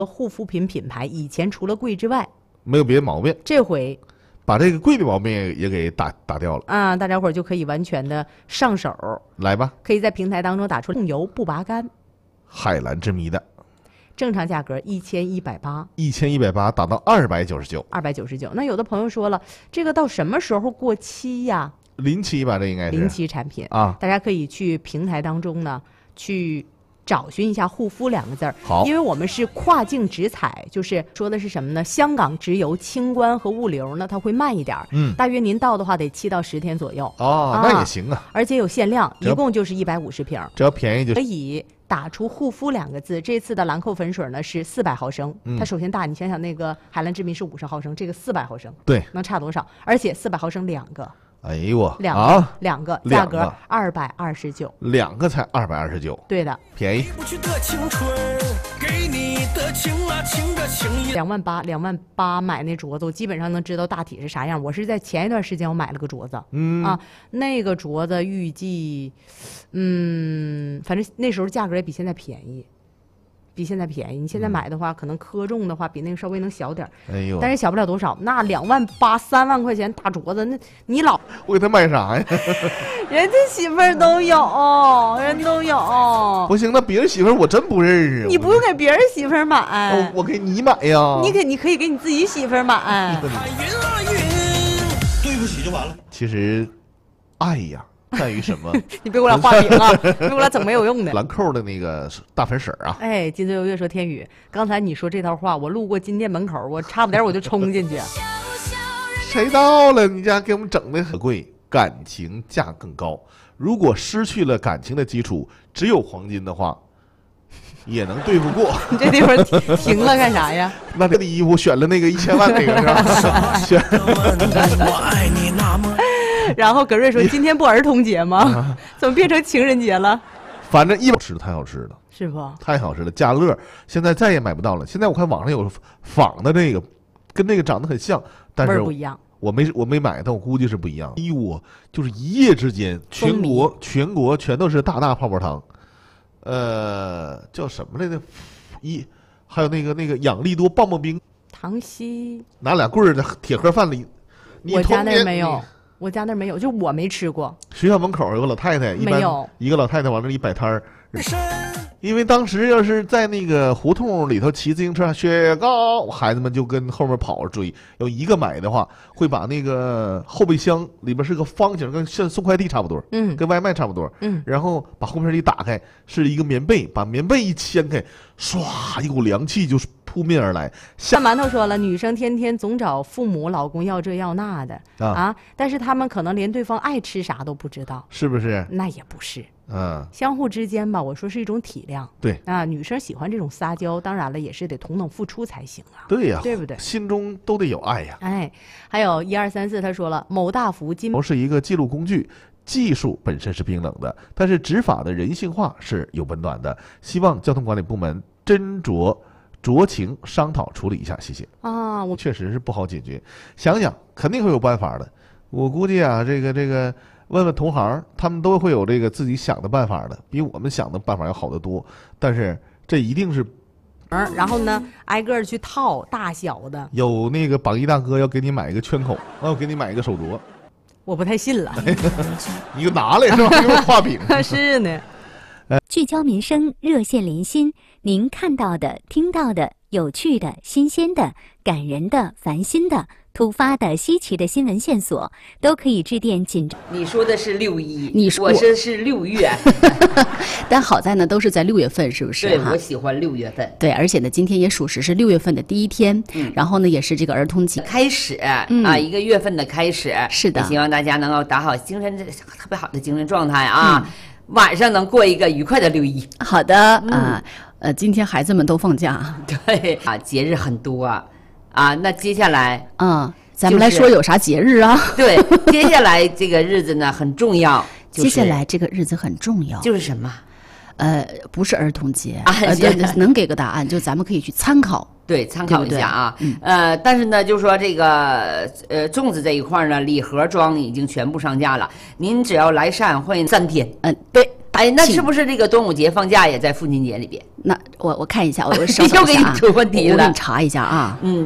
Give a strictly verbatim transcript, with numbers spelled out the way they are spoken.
护肤品品牌以前除了贵之外， 没有别的毛病， 这回把这个贵的毛病也给打打掉了啊！大家伙就可以完全的上手。 来吧， 可以在平台当中打出控油不拔干， 海蓝之谜的， 正常价格一千一百八， 一千一百八打到二百九十九， 二百九十九。那有的朋友说了，这个到什么时候过期呀？ 临期吧，这应该是临期产品啊！ 大家可以去平台当中呢去找寻一下护肤两个字儿， 好， 因为我们是跨境直采，就是说的是什么呢？香港直邮清关和物流呢，它会慢一点， 嗯， 大约您到的话得七到十天左右。 哦， 啊、 那也行啊， 而且有限量，一共就是一百五十瓶， 只要便宜就可以打出护肤两个字。这次的兰蔻粉水呢是四百毫升、嗯，它首先大，你想想那个海蓝之谜是五十毫升，这个四百毫升， 对， 能差多少？而且四百毫升两个。 哎呦我两个、 啊， 两个价格二百二十九， 两个才二百二十九， 对的， 便宜。 两万八，两万八买那镯子，我基本上能知道大体是啥样。我是在前一段时间我买了个镯子， 嗯啊，那个镯子预计，嗯，反正那时候价格也比现在便宜。比现在便宜，你现在买的话，嗯、可能克重的话比那个稍微能小点， 哎呦， 但是小不了多少。那两万八、三万块钱大镯子，那你老我给他买啥呀？ 人家媳妇儿都有，人都有。 不行，那别人媳妇儿我真不认识。 你不用给别人媳妇儿买， 哦、我给你买呀。 你给你可以给你自己媳妇儿买。 对不起就完了。 其实，爱呀。在于什么？ 你别给我俩画饼啊！别给我俩整没有用的。 兰蔻的那个大粉水啊！ 哎，金翠游月说天宇，刚才你说这套话，我路过金店门口，我差不点我就冲进去。 谁到了？你家给我们整的很贵，感情价更高。如果失去了感情的基础，只有黄金的话，也能对付过。 你这地方停停了干啥呀？ 那这衣服选了那个一千万那个是吧？选。 我爱你那么。 然后葛瑞说：“今天不儿童节吗？怎么变成情人节了？” 反正一吃的太好吃了， 是不？ 太好吃了！家乐现在再也买不到了。现在我看网上有仿的这个，跟那个长得很像，但是味儿不一样。 我没我没买，但我估计是不一样。一窝就是一夜之间，全国全国全都是大大泡泡糖，呃，叫什么来着？一还有那个那个养力多棒棒冰， 糖稀拿俩棍儿在铁盒饭里。 我家那没有。我家那儿没有，就我没吃过。 学校门口有个老太太，一般一个老太太往那里摆摊儿。因为当时要是在那个胡同里头骑自行车，雪糕，孩子们就跟后面跑着追。有一个买的话，会把那个后备箱里边是个方形，跟像送快递差不多， 嗯， 跟外卖差不多， 嗯。 然后把后备箱一打开，是一个棉被，把棉被一掀开，唰，一股凉气就是扑面而来。 像馒头说了，女生天天总找父母、老公要这要那的 啊, 啊，但是他们可能连对方爱吃啥都不知道， 是不是？ 那也不是。 嗯， 相互之间吧，我说是一种体谅。 对啊，女生喜欢这种撒娇，当然了，也是得同等付出才行啊。 对呀， 对不对？ 心中都得有爱呀。 哎，还有一二三四，他说了，某大福金是一个记录工具，技术本身是冰冷的，但是执法的人性化是有温暖的。希望交通管理部门斟酌酌情商讨处理一下，谢谢。 啊，我确实是不好解决，想想肯定会有办法的。我估计啊，这个这个。问问同行，他们都会有这个自己想的办法的，比我们想的办法要好得多。但是这一定是， 然后呢，挨个去套大小的。 有那个榜一大哥要给你买一个圈口，要给你买一个手镯， 我不太信了。 你就拿来是吧？给我画饼。 是呢。 聚焦民生，热线连心，您看到的、听到的、有趣的、新鲜的、感人的、烦心的。突发的、稀奇的新闻线索，都可以致电紧。 你说的是六一， 你说我说是六月， 但好在呢，都是在六月份，是不是？ 对，我喜欢六月份。 对，而且呢，今天也属实是六月份的第一天，嗯、然后呢，也是这个儿童节开始、 嗯、 啊，一个月份的开始。 是的， 希望大家能够打好精神，特别好的精神状态啊、嗯，晚上能过一个愉快的六一。 好的、嗯、啊，呃，今天孩子们都放假， 对啊，节日很多。啊，那接下来， 嗯，咱们来说有啥节日啊？ 对，接下来这个日子呢很重要。就是、 接下来这个日子很重要， 就是什么？ 呃，不是儿童节啊， 呃、对，能给个答案，就咱们可以去参考， 对，参考一下啊。 对对嗯、 呃，但是呢，就说这个呃粽子这一块呢，礼盒装已经全部上架了，您只要来上欢迎三天。 嗯，对。大哎，那是不是这个端午节放假也在父亲节里边？ 那我我看一下，我我稍又给你等一下啊出问题了我给你查一下啊。 嗯。